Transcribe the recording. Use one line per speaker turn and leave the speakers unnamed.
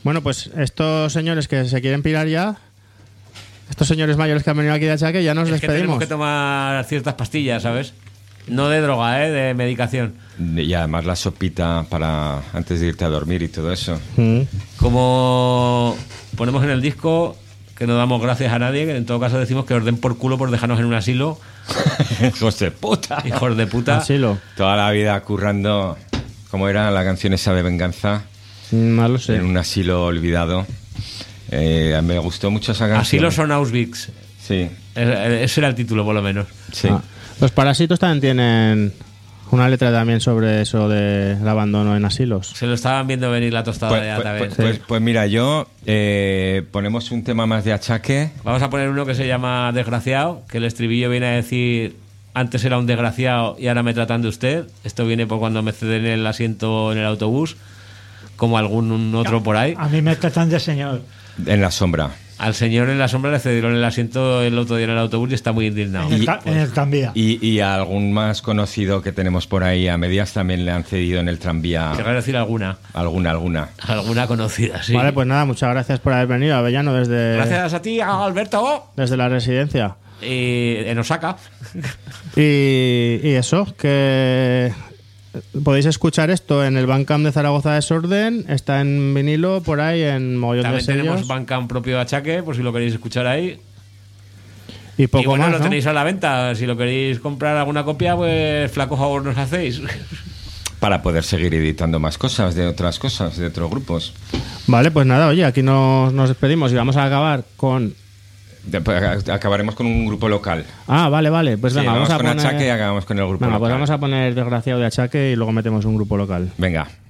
Bueno, pues estos señores que se quieren pirar ya, estos señores mayores que han venido aquí de Achaque, ya nos
Es que tenemos
despedimos.
que tomar ciertas pastillas, ¿sabes? No de droga, de medicación.
Y además la sopita para antes de irte a dormir y todo eso.
Como ponemos en el disco que no damos gracias a nadie, que en todo caso decimos que os den por culo por dejarnos en un asilo.
Hijos de puta.
Hijos de puta.
Asilo.
Toda la vida currando, ¿cómo era la canción esa de venganza?
No lo sé.
En un asilo olvidado. Me gustó mucho esa canción.
Asilo son Auschwitz.
Sí,
Ese era el título, por lo menos.
sí.
Ah. Los Parásitos también tienen una letra también sobre eso del abandono en asilos.
Se lo estaban viendo venir la tostada ya también.
Pues mira, yo ponemos un tema más de Achaque.
Vamos a poner uno que se llama Desgraciado, que el estribillo viene a decir: antes era un desgraciado y ahora me tratan de usted. Esto viene por cuando me ceden el asiento en el autobús, como algún otro por ahí.
A mí me tratan de señor.
En la sombra.
Al señor en la sombra le cedieron el asiento el otro día en el autobús y está muy indignado.
En el tranvía.
Y a algún más conocido que tenemos por ahí a medias también le han cedido en el tranvía.
Querrá decir alguna.
Alguna.
Conocida, sí.
Vale, pues nada, muchas gracias por haber venido, Avellano,
Gracias a ti, Alberto.
desde la residencia.
En Osaka.
Y eso, que podéis escuchar esto en el Bandcamp de Zaragoza Desorden, está en vinilo por ahí en mogollón de
También tenemos
sellos.
Bandcamp propio de Achaque, por si lo queréis escuchar ahí.
Y poco
Y bueno,
más,
lo
¿no?
tenéis a la venta. Si lo queréis comprar alguna copia, pues flaco favor nos hacéis.
Para poder seguir editando más cosas, de otras cosas, de otros grupos.
Vale, pues nada, oye, aquí nos despedimos y vamos a acabar con...
Acabaremos con un grupo local.
Ah, vale, pues
Sí,
venga, vamos a
con
poner...
Achaque y acabamos con el grupo
Venga,
local.
pues vamos a poner Desgraciado de Achaque y luego metemos un grupo local.
Venga.